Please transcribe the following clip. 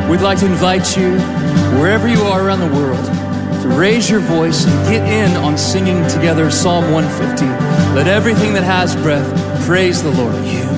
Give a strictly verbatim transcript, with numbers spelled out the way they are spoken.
we'd like to invite you, wherever you are around the world, to raise your voice and get in on singing together Psalm one fifty. Let everything that has breath praise the Lord. You